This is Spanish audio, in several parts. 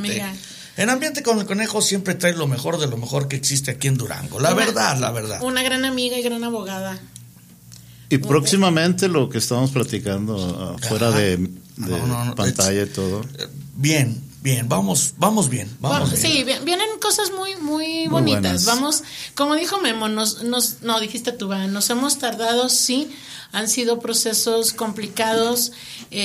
amiga. En Ambiente con el Conejo siempre trae lo mejor de lo mejor que existe aquí en Durango. La verdad. Una gran amiga y gran abogada. Y próximamente lo que estamos platicando fuera de pantalla y todo. Bien, vamos bien. Sí, vienen cosas muy bonitas. Buenas. Vamos, como dijo Memo, no dijiste tú, nos hemos tardado, sí, han sido procesos complicados.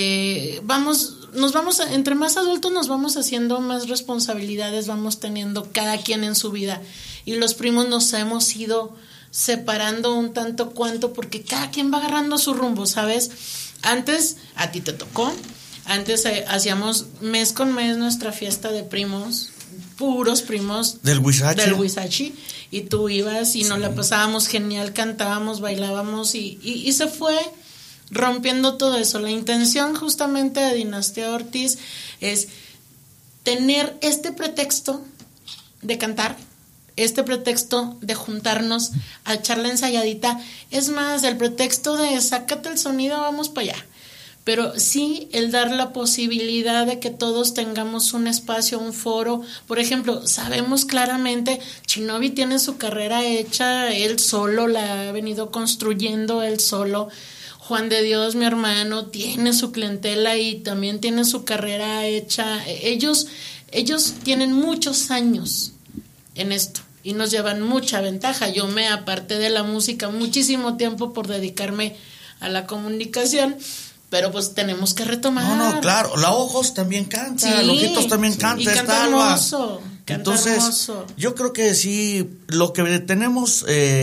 Entre más adultos nos vamos haciendo más responsabilidades, vamos teniendo cada quien en su vida. Y los primos nos hemos ido separando un tanto cuanto porque cada quien va agarrando su rumbo, ¿sabes? Antes, a ti te tocó. Antes hacíamos mes con mes nuestra fiesta de primos, puros primos del Huizachi, y tú ibas y nos la pasábamos genial, cantábamos, bailábamos y se fue rompiendo todo eso. La intención justamente de Dinastía Ortiz es tener este pretexto de cantar, este pretexto de juntarnos a echar la ensayadita, es más, el pretexto de sácate el sonido, vamos para allá. Pero sí el dar la posibilidad de que todos tengamos un espacio, un foro. Por ejemplo, sabemos claramente, Shinobi tiene su carrera hecha, él solo la ha venido construyendo él solo. Juan de Dios, mi hermano, tiene su clientela y también tiene su carrera hecha. Ellos tienen muchos años en esto y nos llevan mucha ventaja. Yo me aparté de la música muchísimo tiempo por dedicarme a la comunicación. Pero pues tenemos que retomar. No, claro. La Ojos también canta, sí, Lojitos también canta. Y canta hermoso. Entonces, hermoso. Yo creo que sí, lo que tenemos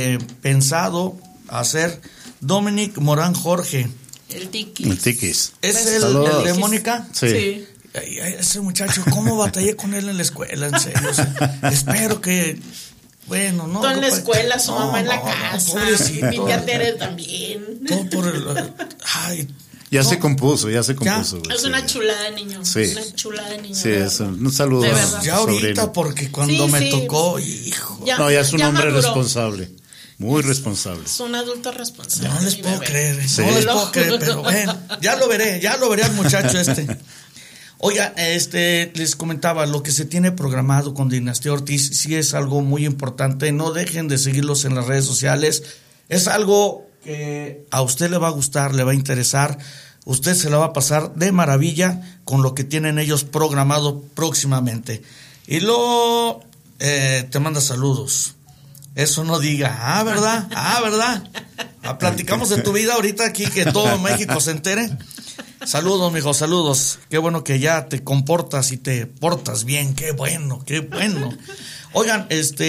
pensado hacer, Dominic Morán Jorge. El Tiquis. ¿Es el de Mónica? Sí. Ay, ese muchacho, ¿cómo batallé con él en la escuela? En serio. Espero que... Bueno, no. Tú en la escuela, su mamá en la casa. Mi tía Tere también. Todo por el... Ay... Ya se compuso. Es una chulada de niño. Sí. Una chulada de niño. Sí, un saludo. Ya ahorita, porque cuando me tocó, hijo. Ya es un hombre responsable. Muy responsable. Es un adulto responsable. No les puedo creer. Sí. No les puedo creer, pero bueno, ya lo veré al muchacho este. Oiga, les comentaba, lo que se tiene programado con Dinastía Ortiz sí es algo muy importante. No dejen de seguirlos en las redes sociales. Es algo que a usted le va a gustar, le va a interesar. Usted se la va a pasar de maravilla con lo que tienen ellos programado próximamente. Y luego te manda saludos. Eso no diga, ¿verdad? Platicamos de tu vida ahorita aquí, que todo México se entere. Saludos, mijo, saludos. Qué bueno que ya te comportas y te portas bien. Qué bueno. Oigan,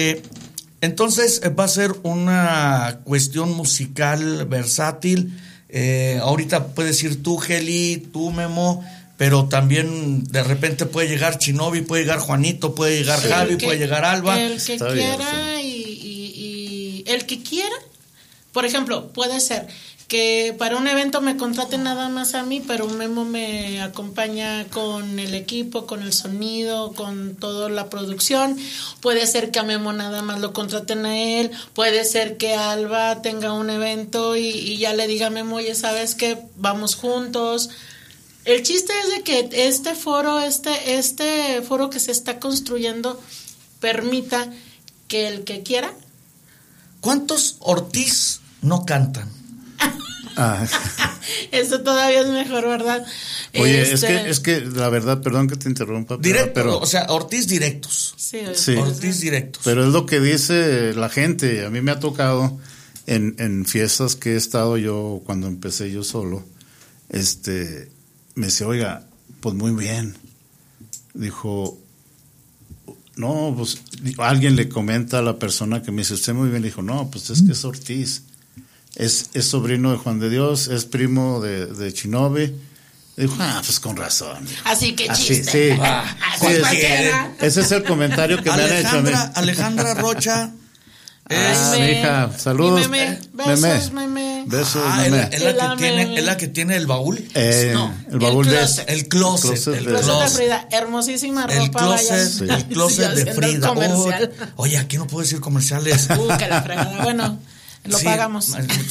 entonces va a ser una cuestión musical versátil. Ahorita puedes ir tú, Geli, tú, Memo, pero también de repente puede llegar Shinobi, puede llegar Juanito, puede llegar Javi, puede llegar Alba. El que quiera y el que quiera. Por ejemplo, puede ser que para un evento me contraten nada más a mí, pero Memo me acompaña con el equipo, con el sonido, con toda la producción. Puede ser que a Memo nada más lo contraten a él. Puede ser que Alba tenga un evento y ya le diga a Memo, oye, ¿sabes qué? Vamos juntos. El chiste es de que este foro que se está construyendo permita que el que quiera. ¿Cuántos Ortiz no cantan? Eso todavía es mejor, ¿verdad? Oye, es que la verdad, perdón que te interrumpa, pero o sea, Ortiz directos. Sí. Ortiz directos. Pero es lo que dice la gente. A mí me ha tocado en fiestas que he estado yo cuando empecé yo solo. Me dice, oiga, pues muy bien. Dijo, no, pues alguien le comenta a la persona que me dice, usted muy bien. Le dijo, no, pues es que es Ortiz. Es sobrino de Juan de Dios, es primo de Shinobi. Dijo, pues con razón. Así que chiste. Sí, ese es el comentario que me han hecho a mí. Alejandra Rocha. Mi hija, saludos. Besos, meme. Besos, es la que tiene el baúl. El baúl el closet de Frida, hermosísima ropa. El closet de Frida. Oye, aquí no puedo decir comerciales. Que la fregada. Bueno, lo pagamos.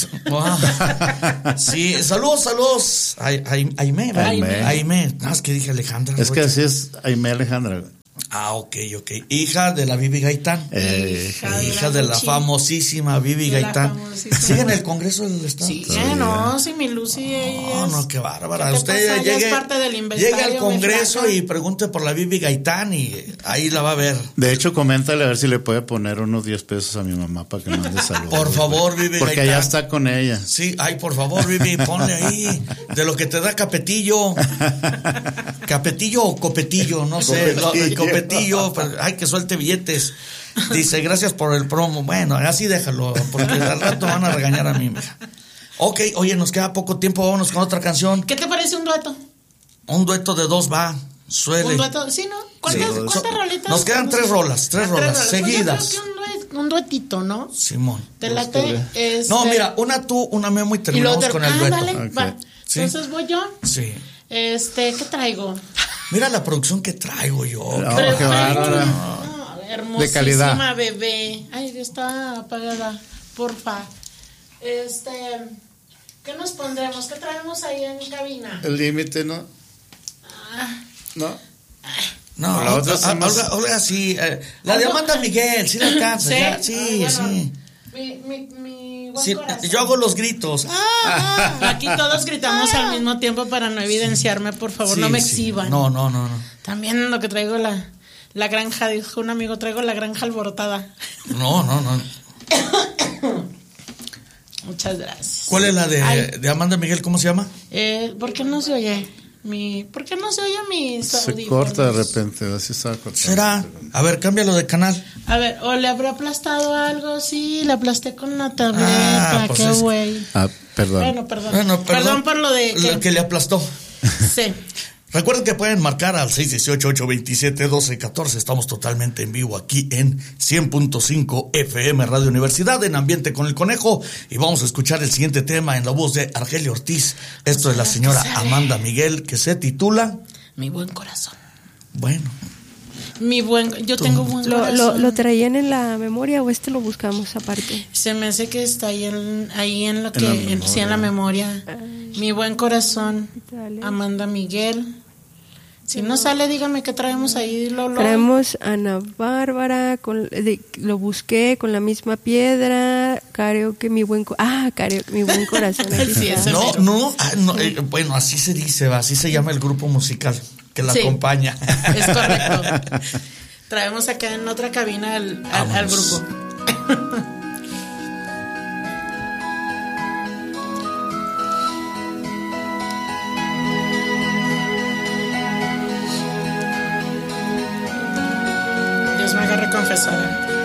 Sí, saludos. Aime. No, es que dije Alejandra. Es que así es Aime Alejandra. Ok. Hija de la Bibi Gaitán. Hija de la famosísima Bibi Gaitán. ¿Sigue en el Congreso del Estado? Sí, sí, mi Lucy. No, qué bárbara. ¿Qué Usted llegue al Congreso y pregunte por la Bibi Gaitán y ahí la va a ver. De hecho, coméntale a ver si le puede poner unos 10 pesos a mi mamá para que mande saludos. Por favor, Bibi Porque Gaitán. allá está con ella. Sí, por favor, Bibi, ponle ahí de lo que te da Capetillo. Capetillo o Copetillo, no sé. Copetillo, que suelte billetes. Dice, gracias por el promo. Bueno, así déjalo, porque al rato van a regañar a mí, mija. Ok, oye, nos queda poco tiempo, vámonos con otra canción. ¿Qué te parece un dueto? Un dueto de 2 va, suele. ¿Un dueto? Sí, ¿no? ¿Cuántas rolitas? Nos quedan 3 rolas, seguidas. Pues yo creo que un duetito, ¿no? Simón. ¿Te late? No, mira, una tú, una Memo y terminamos con el dueto. Dale, Okay. va. ¿Sí? Entonces voy yo. Sí. ¿Qué traigo? Mira la producción que traigo yo. Qué bárbara. Hermosísima, de calidad. bebé. Ay, está apagada. Porfa. ¿Qué nos pondremos? ¿Qué traemos ahí en cabina? El límite, ¿no? ¿No? No, la otra Olga, sí. La de Amanda Miguel, sí la alcanza. ¿Sí? Ya, sí. Mi buen Sí, corazón. yo hago los gritos. Aquí todos gritamos al mismo tiempo para no evidenciarme, por favor, Sí, no me sí. exhiban. No. También lo que traigo la granja, dijo un amigo, traigo la granja alborotada. No. Muchas gracias. ¿Cuál es la de Amanda Miguel? ¿Cómo se llama? ¿Por qué no se oye? ¿Por qué no se oye mis Se audífonos? corta de repente, así estaba cortando. ¿Será? A ver, cámbialo de canal. A ver, ¿o le habrá aplastado algo? Sí, le aplasté con la tableta, pues qué güey. Perdón. Bueno, perdón por lo de Lo que le aplastó. Sí. Recuerden que pueden marcar al 618-827-1214. Estamos totalmente en vivo aquí en 100.5 FM Radio Universidad, en Ambiente con el Conejo. Y vamos a escuchar el siguiente tema en la voz de Argelia Ortiz. Esto es la señora Amanda Miguel, que se titula Mi buen corazón. Bueno. Yo tengo buen corazón. ¿Lo traían en la memoria o lo buscamos aparte? Se me hace que está ahí en lo que sí, en la memoria. Mi buen corazón. Dale. Amanda Miguel. Si no sale, dígame qué traemos ahí, Lolo. Traemos Ana Bárbara, lo busqué con la misma piedra, karaoke mi buen corazón. Sí, ese bueno, así se dice, así se llama el grupo musical que la acompaña. Es correcto. Traemos acá en otra cabina al grupo. Dios me agarre confesada.